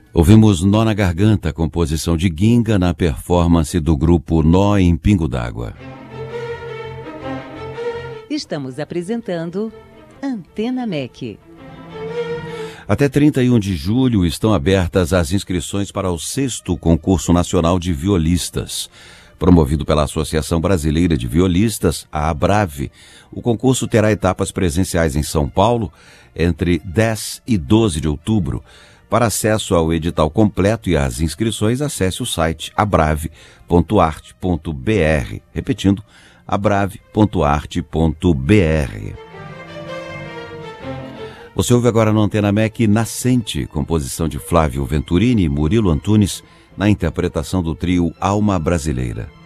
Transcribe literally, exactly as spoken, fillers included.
Ouvimos Nó na Garganta, composição de Ginga, na performance do grupo Nó em Pingo d'Água. Estamos apresentando Antena M E C. Até trinta e um de julho estão abertas as inscrições para o sexto Concurso Nacional de Violistas. Promovido pela Associação Brasileira de Violistas, a ABRAVE, o concurso terá etapas presenciais em São Paulo entre dez e doze de outubro. Para acesso ao edital completo e às inscrições, acesse o site abrave ponto arte ponto br. Repetindo, abrave ponto arte ponto br. Você ouve agora no Antena M E C Nascente, composição de Flávio Venturini e Murilo Antunes, na interpretação do trio Alma Brasileira.